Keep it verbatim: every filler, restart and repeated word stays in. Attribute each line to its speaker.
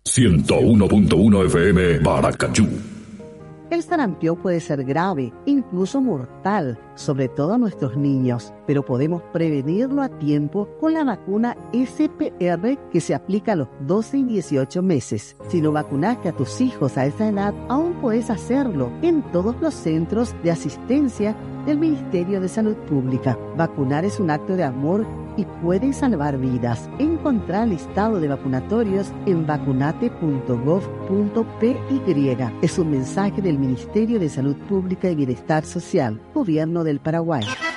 Speaker 1: ciento uno punto uno F M Paracachú.
Speaker 2: El sarampión puede ser grave, incluso mortal, sobre todo a nuestros niños, pero podemos prevenirlo a tiempo con la vacuna S P R que se aplica a los doce y dieciocho meses. Si no vacunaste a tus hijos a esa edad, aún puedes hacerlo en todos los centros de asistencia del Ministerio de Salud Pública. Vacunar es un acto de amor y puede salvar vidas. Encontrá el listado de vacunatorios en vacunate punto gov punto p y. Es un mensaje del Ministerio de Salud Pública y Bienestar Social, Gobierno del Paraguay.